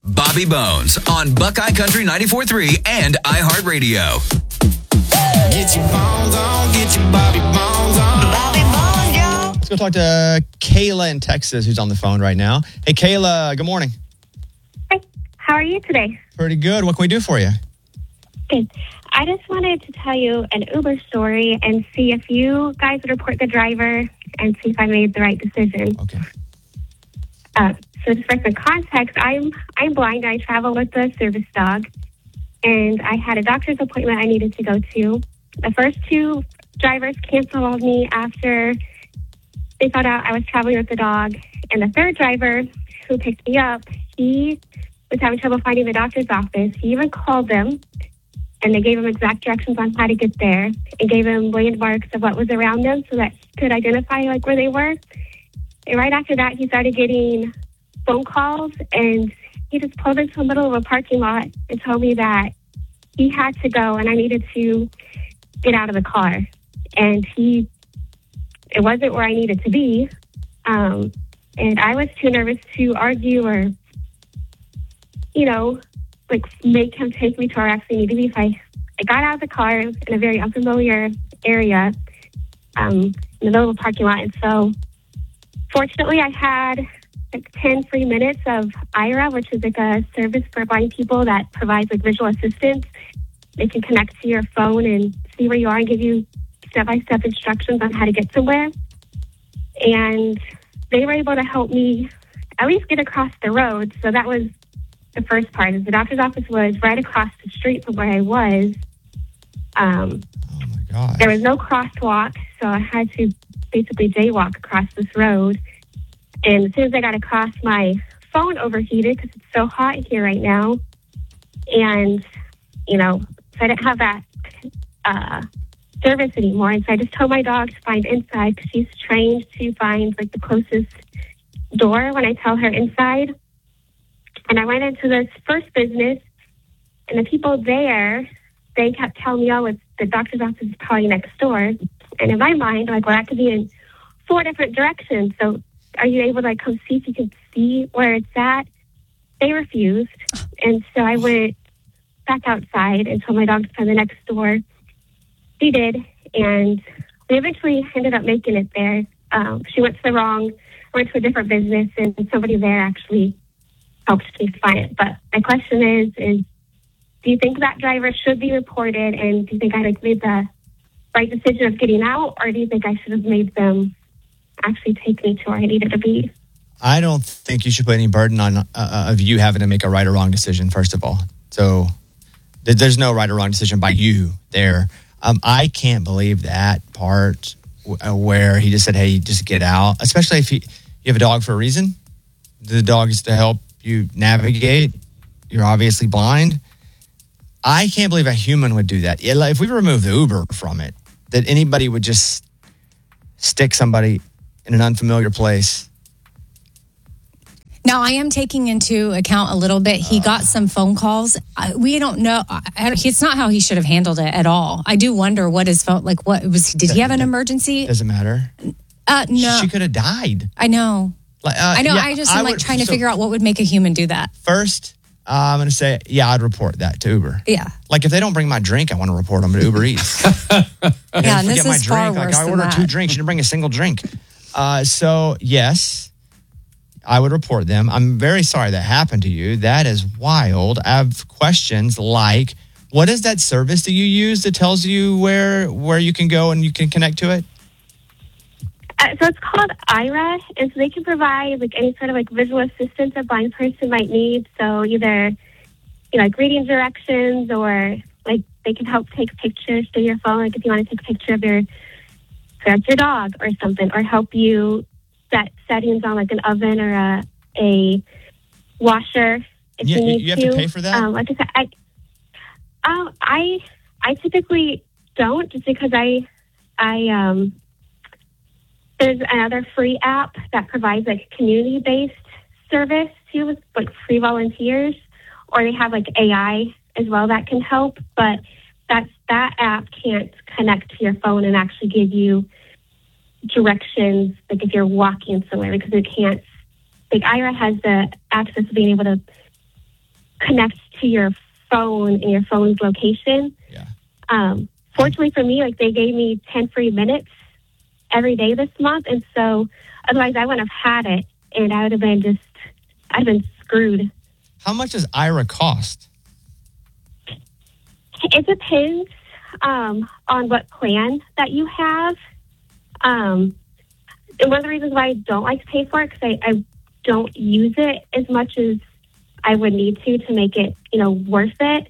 Bobby Bones on Buckeye Country 94.3 and iHeartRadio. Get your bones on, get your Bobby Bones on. Bobby Bones, yo. Let's go talk to Kayla in Texas, who's on the phone right now. Hey, Kayla, good morning. Hi, how are you today? Pretty good. What can we do for you? Good. I just wanted to tell you an Uber story and see if you guys would report the driver and see if I made the right decision. Okay. So just for some context, I'm blind. I travel with a service dog, and I had a doctor's appointment I needed to go to. The first two drivers canceled on me after they found out I was traveling with the dog, and the third driver who picked me up, he was having trouble finding the doctor's office. He even called them, and they gave him exact directions on how to get there and gave him landmarks of what was around them so that he could identify like where they were. And right after that, he started getting phone calls, and he just pulled into the middle of a parking lot and told me that he had to go and I needed to get out of the car. And it wasn't where I needed to be. And I was too nervous to argue or, make him take me to where I actually need to be. So I got out of the car in a very unfamiliar area in the middle of a parking lot. And so fortunately, I had 10 free minutes of Aira, which is like a service for blind people that provides like visual assistance. They can connect to your phone and see where you are and give you step-by-step instructions on how to get somewhere. And they were able to help me at least get across the road. So that was the first part. Is the doctor's office was right across the street from where I was. Oh my God. There was no crosswalk, so I had to basically jaywalk across this road. And as soon as I got across, my phone overheated because it's so hot here right now. And, so I didn't have that service anymore. And so I just told my dog to find inside because she's trained to find, like, the closest door when I tell her inside. And I went into this first business, and the people there, they kept telling me, the doctor's office is probably next door. And in my mind, I'm like, well, that could be in 4 different directions. So are you able to come see if you can see where it's at? They refused. And so I went back outside and told my dog to find the next door. She did. And we eventually ended up making it there. She went to a different business, and somebody there actually helped me find it. But my question is do you think that driver should be reported? And do you think I made the right decision of getting out? Or do you think I should have made them actually take me to where I needed to be? I don't think you should put any burden on of you having to make a right or wrong decision, first of all. So there's no right or wrong decision by you there. I can't believe that part where he just said, hey, just get out, especially if you have a dog for a reason. The dog is to help you navigate. You're obviously blind. I can't believe a human would do that. If we remove the Uber from it, that anybody would just stick somebody in an unfamiliar place. Now, I am taking into account a little bit. He got some phone calls. We don't know. It's not how he should have handled it at all. I do wonder what his phone, did he have an emergency? Doesn't matter. No. She could have died. I know. I know. Yeah, I just am trying to figure out what would make a human do that. First, I'm going to say, I'd report that to Uber. Yeah. Like if they don't bring my drink, I want to report them to Uber Eats. Yeah, and this is far worse I ordered 2 drinks. You didn't bring a single drink. So, yes, I would report them. I'm very sorry that happened to you. That is wild. I have questions like, what is that service that you use that tells you where you can go and you can connect to it? So it's called Aira, and so they can provide any sort of visual assistance a blind person might need. So either reading directions, or they can help take pictures through your phone. If you want to take a picture of your dog or something, or help you set settings on an oven or a washer if you need to. You have to pay for that? Like I said, I typically don't, just because I there's another free app that provides community-based service too, with free volunteers, or they have AI as well that can help. But that app can't connect to your phone and actually give you directions if you're walking somewhere, because it can't. Aira has the access to being able to connect to your phone and your phone's location. Yeah. Fortunately for me, like they gave me 10 free minutes every day this month. And so otherwise I wouldn't have had it and I'd have been screwed. How much does Ira cost? It depends on what plan that you have. And one of the reasons why I don't like to pay for it, because I don't use it as much as I would need to make it, worth it.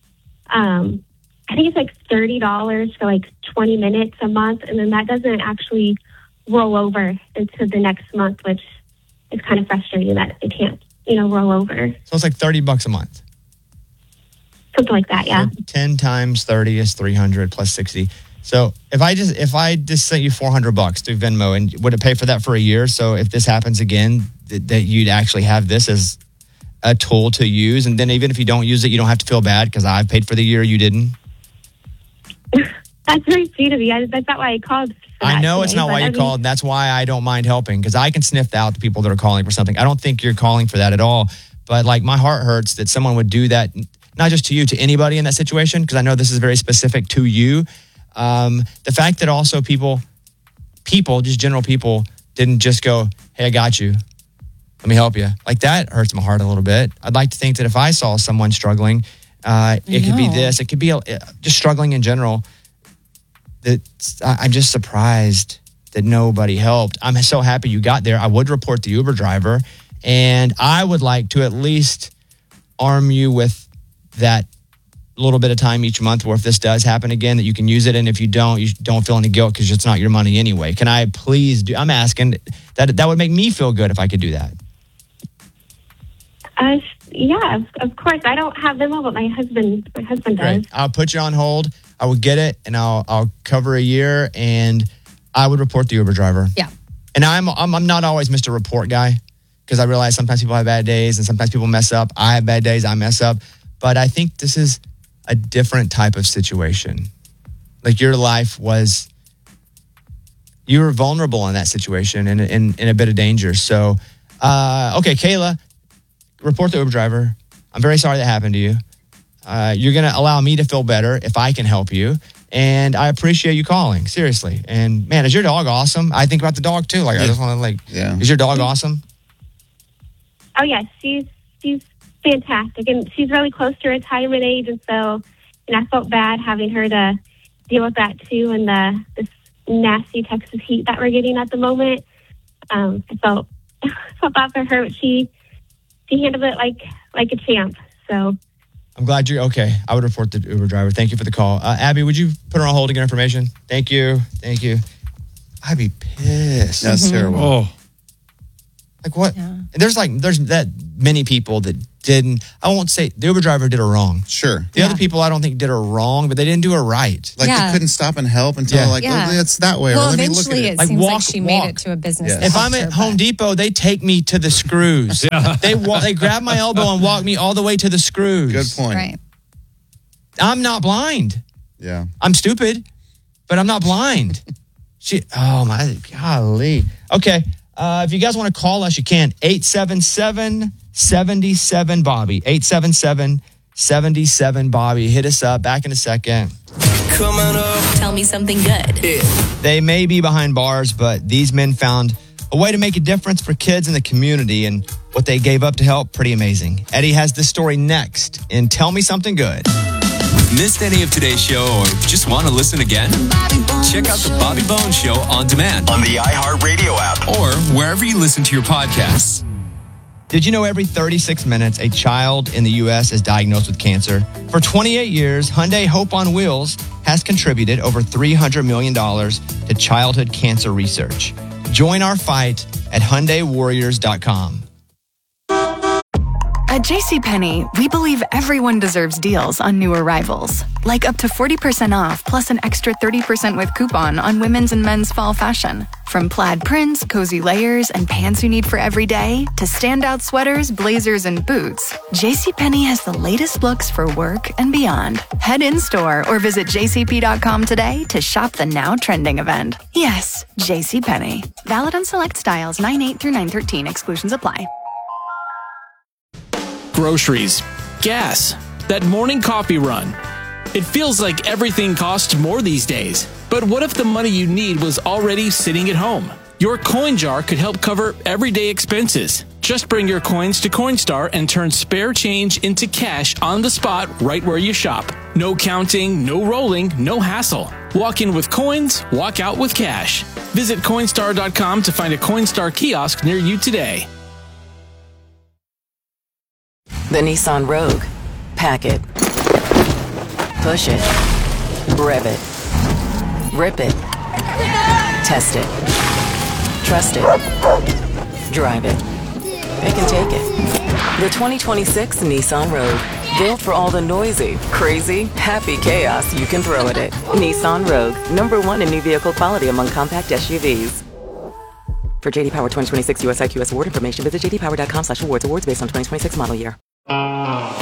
I think it's like $30 for like 20 minutes a month, and then that doesn't actually roll over into the next month, which is kind of frustrating that it can't, roll over. So it's like $30 a month. Something like that, yeah. So 10 times 30 is 300 plus 60. So if I just sent you $400 through Venmo, and would it pay for that for a year? So if this happens again, that you'd actually have this as a tool to use, and then even if you don't use it, you don't have to feel bad because I've paid for the year, you didn't. That's very sweet of you. That's not why I called. I know it's not why you called. And that's why I don't mind helping, because I can sniff out the people that are calling for something. I don't think you're calling for that at all. But like, my heart hurts that someone would do that, not just to you, to anybody in that situation, because I know this is very specific to you. The fact that also people, just general people, didn't just go, hey, I got you. Let me help you. Like, that hurts my heart a little bit. I'd like to think that if I saw someone struggling, it could be this. It could be just struggling in general. I'm just surprised that nobody helped. I'm so happy you got there. I would report the Uber driver, and I would like to at least arm you with that little bit of time each month where if this does happen again, that you can use it. And if you don't feel any guilt because it's not your money anyway. Can I please I'm asking that would make me feel good if I could do that. Yeah, of course. I don't have Venmo, but my husband does. Great. I'll put you on hold. I will get it, and I'll cover a year, and I would report the Uber driver. Yeah. And I'm not always Mr. Report guy, because I realize sometimes people have bad days and sometimes people mess up. I have bad days. I mess up. But I think this is a different type of situation. Like, your life you were vulnerable in that situation and in a bit of danger. So, okay, Kayla, report the Uber driver. I'm very sorry that happened to you. You're going to allow me to feel better if I can help you. And I appreciate you calling, seriously. And man, is your dog awesome? I think about the dog too. Like, I just want to is your dog awesome? Oh yeah, she's fantastic, and she's really close to retirement age, and so I felt bad having her to deal with that too, and this nasty Texas heat that we're getting at the moment. I felt bad for her, but she handled it like a champ. So I'm glad you're okay. I would report the Uber driver. Thank you for the call. Abby, would you put her on hold to get information? Thank you. I'd be pissed. That's terrible. Oh. Like, what? Yeah. There's that many people that didn't. I won't say the Uber driver did her wrong. Sure. The other people I don't think did her wrong, but they didn't do her right. Like, they couldn't stop and help until it's that way. Well, or let eventually me look at it seems like she made it to a business. Yeah. If I'm at Home Depot, they take me to the screws. They grab my elbow and walk me all the way to the screws. Good point. Right. I'm not blind. Yeah. I'm stupid, but I'm not blind. Oh my golly. Okay. If you guys want to call us, you can. 877-77-BOBBY. 877-77-BOBBY. Hit us up. Back in a second. Coming up. Tell me something good. Yeah. They may be behind bars, but these men found a way to make a difference for kids in the community, and what they gave up to help, pretty amazing. Eddie has this story next in Tell Me Something Good. Missed any of today's show or just want to listen again? Check out the Bobby Bones Show on demand on the iHeartRadio app or wherever you listen to your podcasts. Did you know every 36 minutes a child in the U.S. is diagnosed with cancer? For 28 years, Hyundai Hope on Wheels has contributed over $300 million to childhood cancer research. Join our fight at HyundaiWarriors.com. At JCPenney, we believe everyone deserves deals on new arrivals. Like up to 40% off plus an extra 30% with coupon on women's and men's fall fashion. From plaid prints, cozy layers, and pants you need for every day, to standout sweaters, blazers, and boots, JCPenney has the latest looks for work and beyond. Head in-store or visit jcp.com today to shop the now trending event. Yes, JCPenney. Valid on select styles 9/8 through 9/13. Exclusions apply. Groceries. gas. That morning coffee run. It feels like everything costs more these days. But what if the money you need was already sitting at home? Your coin jar could help cover everyday expenses. Just bring your coins to Coinstar and turn spare change into cash on the spot right where you shop. No counting, no rolling, no hassle. Walk in with coins, walk out with cash. Visit Coinstar.com to find a Coinstar kiosk near you today. The Nissan Rogue. Pack it. Push it. Rev it. Rip it. Test it. Trust it. Drive it. It can take it. The 2026 Nissan Rogue. Built for all the noisy, crazy, happy chaos you can throw at it. Nissan Rogue. #1 in new vehicle quality among compact SUVs. For JD Power 2026 US IQS award information, visit jdpower.com/awards. Awards based on 2026 model year.